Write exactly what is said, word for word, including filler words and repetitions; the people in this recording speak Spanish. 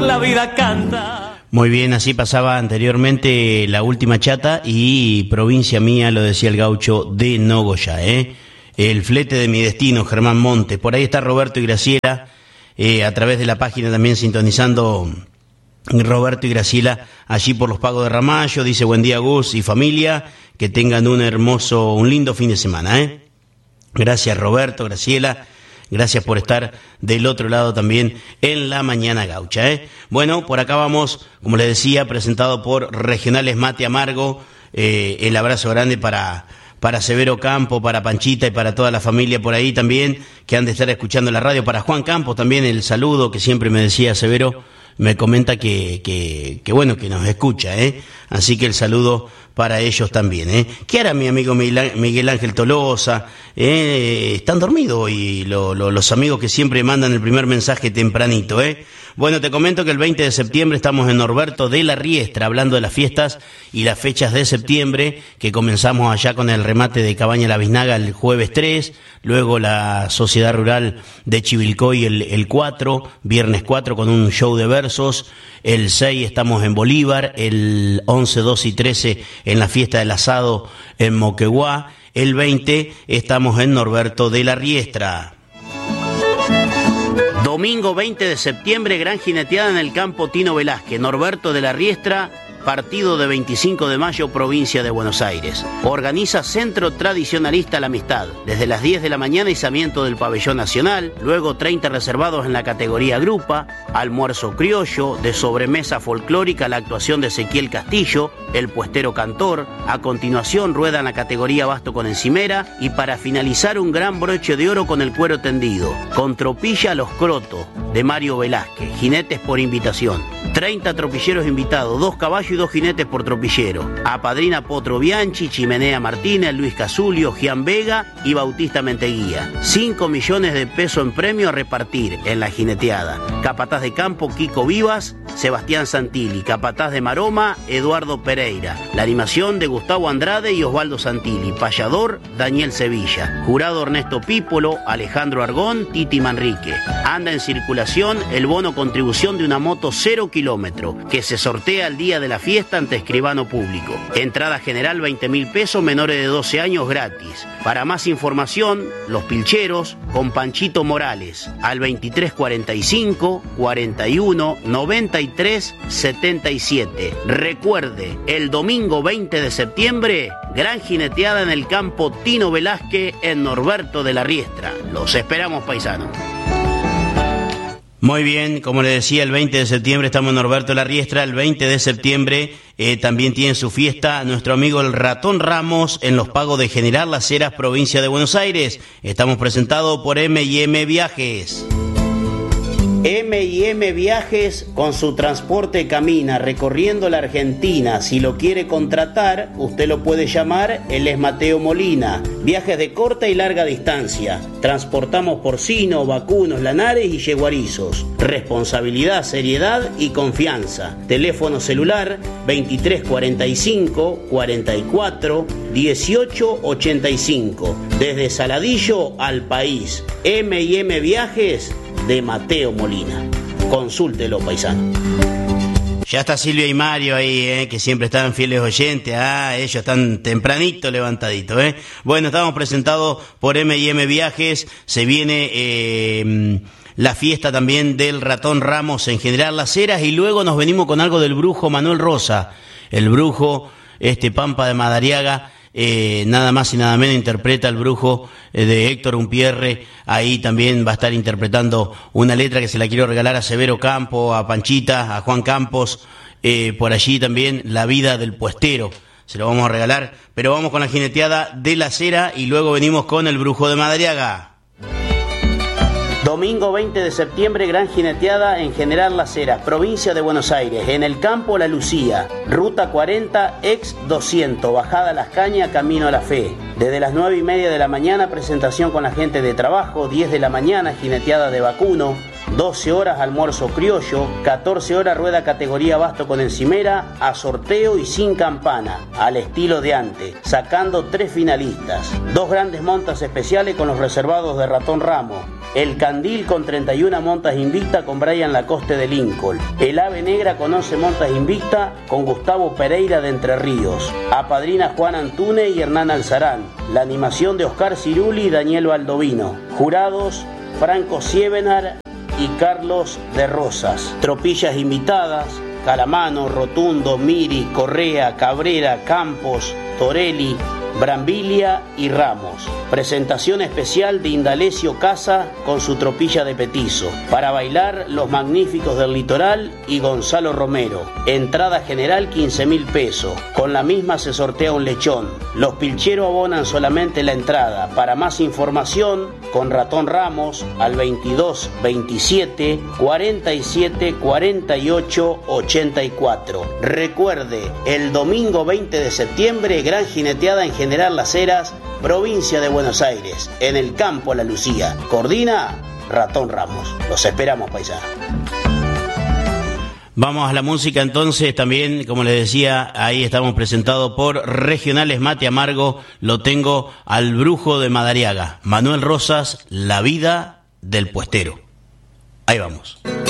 La vida canta. Muy bien, así pasaba anteriormente La Última Chata y Provincia Mía, lo decía el gaucho de Nogoyá, ¿eh? El flete de mi destino, Germán Montes. Por ahí está Roberto y Graciela, eh, a través de la página también sintonizando Roberto y Graciela allí por los Pagos de Ramallo. Dice buen día Gus y familia, que tengan un hermoso, un lindo fin de semana, ¿eh? Gracias Roberto, Graciela. Gracias por estar del otro lado también en la Mañana Gaucha, ¿eh? Bueno, por acá vamos, como les decía, presentado por Regionales Mate Amargo. Eh, el abrazo grande para, para Severo Campo, para Panchita y para toda la familia por ahí también, que han de estar escuchando la radio. Para Juan Campos también el saludo, que siempre me decía Severo, me comenta que, que, que bueno, que nos escucha, ¿eh? Así que el saludo para ellos también, ¿eh? ¿Qué hará mi amigo Miguel Ángel Tolosa? ¿Eh? Están dormidos hoy lo, lo, los amigos que siempre mandan el primer mensaje tempranito, ¿eh? Bueno, te comento que el veinte de septiembre estamos en Norberto de la Riestra, hablando de las fiestas y las fechas de septiembre, que comenzamos allá con el remate de Cabaña La Biznaga el jueves tres, luego la Sociedad Rural de Chivilcoy el, el cuatro, viernes cuatro con un show de versos, el seis estamos en Bolívar, el once, doce y trece en la fiesta del asado en Moquegua, el veinte estamos en Norberto de la Riestra. Domingo veinte de septiembre, gran jineteada en el campo Tino Velázquez, Norberto de la Riestra, partido de veinticinco de mayo, provincia de Buenos Aires. Organiza Centro Tradicionalista La Amistad. Desde las diez de la mañana, izamiento del pabellón nacional, luego treinta reservados en la categoría grupa, almuerzo criollo, de sobremesa folclórica la actuación de Ezequiel Castillo, el puestero cantor, a continuación rueda en la categoría basto con encimera y para finalizar un gran broche de oro con el cuero tendido, con tropilla Los Crotos, de Mario Velázquez, jinetes por invitación. treinta tropilleros invitados, dos caballos y dos jinetes por tropillero. Apadrina Potro Bianchi, Chimenea Martínez, Luis Casulio, Gian Vega y Bautista Menteguía. cinco millones de pesos en premio a repartir en la jineteada. Capataz de campo, Kiko Vivas, Sebastián Santilli. Capataz de maroma, Eduardo Pereira. La animación de Gustavo Andrade y Osvaldo Santilli. Payador, Daniel Sevilla. Jurado Ernesto Pípolo, Alejandro Argón, Titi Manrique. Anda en circulación el bono contribución de una moto cero kilómetro, que se sortea el día de la fiesta ante escribano público. Entrada general veinte mil pesos, menores de doce años gratis. Para más información, Los Pilcheros con Panchito Morales al veintitrés cuarenta y cinco, cuarenta y uno, noventa y tres, setenta y siete. Recuerde, el domingo veinte de septiembre, gran jineteada en el campo Tino Velázquez en Norberto de la Riestra. Los esperamos, paisanos. Muy bien, como le decía, el veinte de septiembre estamos en Norberto de la Riestra. El veinte de septiembre eh, también tiene su fiesta nuestro amigo el Ratón Ramos en los Pagos de General Las Heras, provincia de Buenos Aires. Estamos presentados por eme y eme Viajes. eme y eme Viajes, con su transporte camina recorriendo la Argentina. Si lo quiere contratar, usted lo puede llamar, él es Mateo Molina. Viajes de corta y larga distancia. Transportamos porcino, vacunos, lanares y yeguarizos. Responsabilidad, seriedad y confianza. Teléfono celular veintitrés cuarenta y cinco, cuarenta y cuatro, dieciocho ochenta y cinco. Desde Saladillo al país. eme y eme Viajes de Mateo Molina. Consúltelo, paisano. Ya está Silvia y Mario ahí, eh, que siempre están fieles oyentes. Ah, ellos están tempranito levantaditos, eh. Bueno, estamos presentados por eme y eme Viajes. Se viene eh, la fiesta también del Ratón Ramos en General Las Heras, y luego nos venimos con algo del brujo Manuel Rosa. El brujo, este Pampa de Madariaga, Eh, nada más y nada menos interpreta el brujo eh, de Héctor Umpierre. Ahí también va a estar interpretando una letra que se la quiero regalar a Severo Campo, a Panchita, a Juan Campos, eh, por allí también La Vida del Puestero, se lo vamos a regalar. Pero vamos con la jineteada de la Cera y luego venimos con el brujo de Madariaga. Domingo veinte de septiembre, gran jineteada en General Las Heras, provincia de Buenos Aires. En el campo La Lucía, ruta cuarenta, ex doscientos, bajada Las Cañas, camino a la Fe. Desde las nueve y media de la mañana, presentación con la gente de trabajo. Diez de la mañana, jineteada de vacuno. doce horas, almuerzo criollo. catorce horas, rueda categoría basto con encimera, a sorteo y sin campana, al estilo de antes, sacando tres finalistas. Dos grandes montas especiales con los reservados de Ratón Ramos. El Candil con treinta y una montas invicta con Brian Lacoste de Lincoln. El Ave Negra con once montas invicta con Gustavo Pereira de Entre Ríos. Apadrina Juan Antúnez y Hernán Alzarán. La animación de Oscar Ciruli y Daniel Baldovino. Jurados Franco Sievenar y Carlos de Rosas. Tropillas invitadas: Calamano, Rotundo, Miri, Correa, Cabrera, Campos, Torelli, Brambilia y Ramos. Presentación especial de Indalecio Casa con su tropilla de petizo. Para bailar Los Magníficos del Litoral y Gonzalo Romero. Entrada general quince mil pesos. Con la misma se sortea un lechón. Los pilcheros abonan solamente la entrada. Para más información, con Ratón Ramos al veintidós veintisiete cuarenta y siete cuarenta y ocho ochenta y cuatro. Recuerde, el domingo veinte de septiembre, gran jineteada en General Las Heras, provincia de Buenos Aires, en el campo La Lucía. Coordina Ratón Ramos. Los esperamos, paisano. Vamos a la música entonces, también, como les decía, ahí estamos presentados por Regionales Mate Amargo. Lo tengo al Brujo de Madariaga, Manuel Rosas, La vida del puestero. Ahí vamos.